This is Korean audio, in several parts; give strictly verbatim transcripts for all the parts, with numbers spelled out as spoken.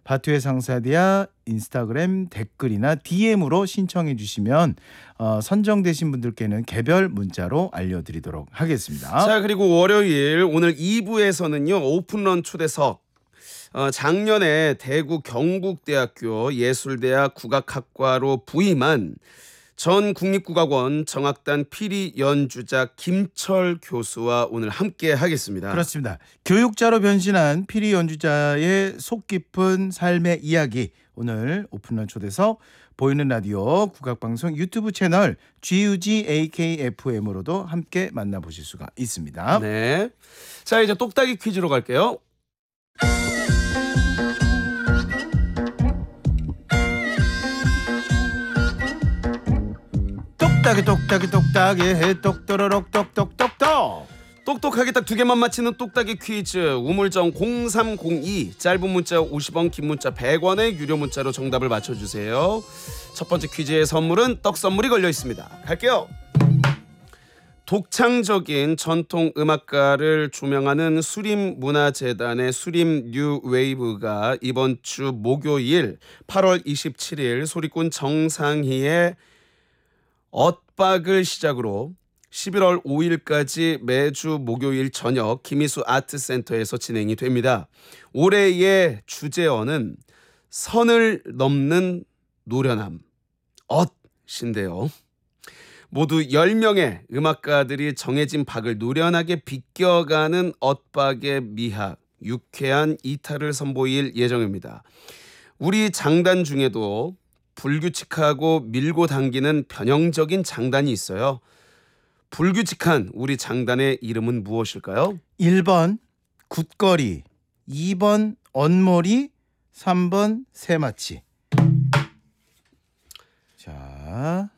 바투의 상사디아 인스타그램 댓글이나 디엠으로 신청해 주시면 어, 선정되신 분들께는 개별 문자로 알려드리도록 하겠습니다. 자, 그리고 월요일 오늘 이 부에서는요. 오픈런 초대석. 어, 작년에 대구 경북대학교 예술대학 국악학과로 부임한 전 국립국악원 정악단 피리 연주자 김철 교수와 오늘 함께 하겠습니다. 그렇습니다. 교육자로 변신한 피리 연주자의 속 깊은 삶의 이야기, 오늘 오픈런 초대석 보이는 라디오 국악방송 유튜브 채널 지유지 에이케이에프엠으로도 함께 만나보실 수가 있습니다. 네. 자, 이제 똑딱이 퀴즈로 갈게요. 똑딱이 똑딱이 똑딱이 똑또로록 똑똑똑똑. 똑똑하게 딱 두 개만 맞히는 똑딱이 퀴즈. 우물정 공삼공이, 짧은 문자 오십 원, 긴 문자 백 원의 유료 문자로 정답을 맞춰주세요. 첫 번째 퀴즈의 선물은 떡 선물이 걸려 있습니다. 갈게요. 독창적인 전통 음악가를 조명하는 수림문화재단의 수림 뉴웨이브가 이번 주 목요일 팔월 이십칠일 소리꾼 정상희의 엇박을 시작으로 십일월 오일까지 매주 목요일 저녁 김희수 아트센터에서 진행이 됩니다. 올해의 주제어는 선을 넘는 노련함, 엇인데요. 모두 열 명의 음악가들이 정해진 박을 노련하게 비껴가는 엇박의 미학, 유쾌한 이탈을 선보일 예정입니다. 우리 장단 중에도 불규칙하고 밀고 당기는 변형적인 장단이 있어요. 불규칙한 우리 장단의 이름은 무엇일까요? 일 번 굿거리, 이 번 언머리, 삼 번 새마치. 자,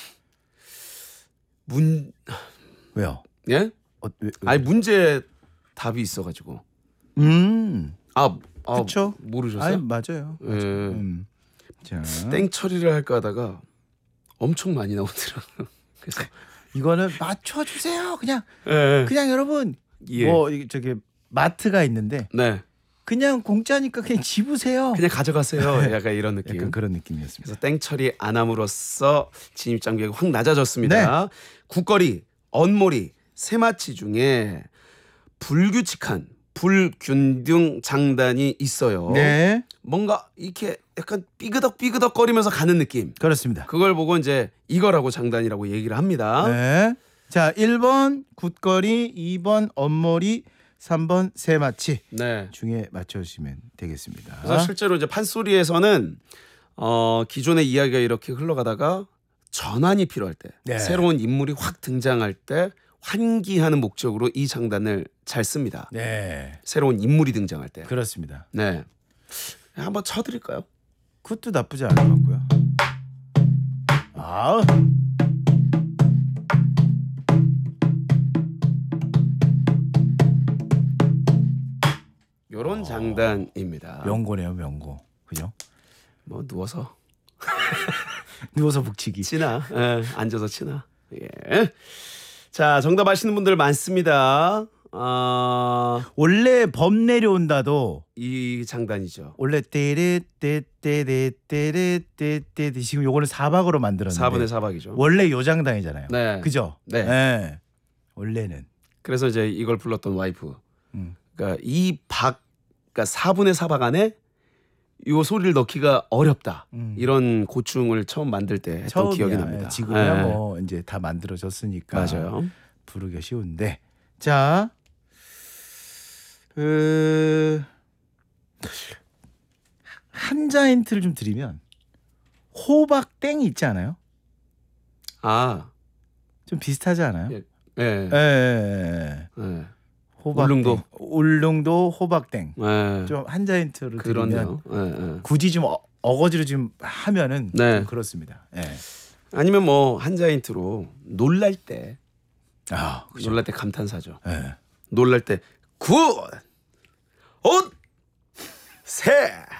문 왜요? 예? 어, 왜, 왜? 아니 문제 답이 있어가지고. 음, 아, 아 그쵸? 모르셨어요? 아니, 맞아요. 예. 맞아요. 음. 자, 땡 처리를 할까 하다가 엄청 많이 나오더라고요. 그래서 이거는 맞춰주세요. 그냥 예. 그냥 여러분 예. 뭐 이- 저기 마트가 있는데 네. 그냥 공짜니까 그냥 집으세요. 그냥 가져가세요. 약간 이런 느낌. 약간 그런 느낌이었습니다. 그래서 땡 처리 안 함으로써 진입 장벽이 확 낮아졌습니다. 국거리, 언모리, 새마치 중에 불규칙한 불균등 장단이 있어요. 네, 뭔가 이렇게 약간 삐그덕 삐그덕 거리면서 가는 느낌. 그렇습니다. 그걸 보고 이제 이거라고 장단이라고 얘기를 합니다. 네, 자, 일 번 굿거리, 이 번 언머리, 삼 번 새마치 네. 중에 맞춰주시면 되겠습니다. 그래서 실제로 이제 판소리에서는 어, 기존의 이야기가 이렇게 흘러가다가 전환이 필요할 때, 네. 새로운 인물이 확 등장할 때 환기하는 목적으로 이 장단을 잘 씁니다. 네, 새로운 인물이 등장할 때. 그렇습니다. 네. 한번 쳐드릴까요? 그것도 나쁘지 않은 것 같고요. 아, 요런 장단입니다. 명고네요, 명고. 그죠? 뭐 누워서 누워서 북치기. 치나, 예, 앉아서 치나. 예. 자, 정답 아시는 분들 많습니다. 아, 원래 범 내려온다도 이 장단이죠. 원래 떼레떼떼떼떼떼떼 지금 요거는 사박으로 만들었는데 사분의 사박이죠. 원래 요 장단이잖아요. 네. 그죠? 네. 네. 원래는 그래서 이제 이걸 불렀던 와이프. 음. 그러니까 이 박, 그러니까 사분의 사박 안에 요 소리를 넣기가 어렵다. 음. 이런 고충을 처음 만들 때 했던 처음이야. 기억이 납니다. 지금야 네. 뭐 이제 다 만들어졌으니까 맞아요. 부르기 쉬운데. 자, 그 한자 힌트를 좀 드리면 호박땡이 있지 않아요? 아, 좀 비슷하지 않아요? 예. 예. 예, 예, 예. 예. 호박땡. 울릉도. 울릉도 호박땡. 예. 좀 한자 힌트를 드리면 그러네요. 예, 예. 굳이 좀 어, 어거지로 좀 하면은 네. 좀 그렇습니다. 예. 아니면 뭐 한자 힌트로 놀랄 때, 아, 그죠. 놀랄 때 감탄사죠. 예. 놀랄 때 굿, 옷, 새.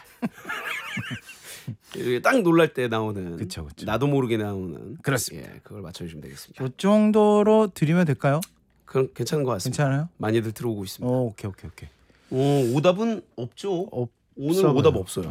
이렇게 딱 놀랄 때 나오는, 그쵸, 그쵸. 나도 모르게 나오는. 그렇습니다. 예, 그걸 맞춰주시면 되겠습니다. 요 정도로 드리면 될까요? 그럼 괜찮은 것 같습니다. 괜찮아요? 많이들 들어오고 있습니다. 어, 오케이, 오케이, 오케이. 오, 오답은 없죠. 없어 오늘 오답 없어요.